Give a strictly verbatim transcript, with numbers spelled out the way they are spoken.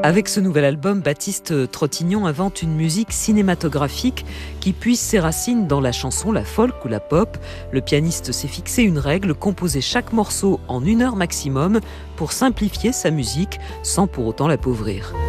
Avec ce nouvel album, Baptiste Trottignon invente une musique cinématographique qui puise ses racines dans la chanson, la folk ou la pop. Le pianiste s'est fixé une règle, composer chaque morceau en une heure maximum pour simplifier sa musique sans pour autant l'appauvrir.